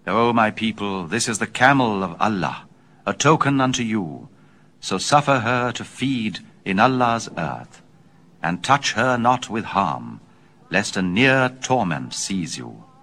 O my people, this is the camel of Allah, a token unto you. So suffer her to feed in Allah's earth, and touch her not with harm, lest a near torment seize you.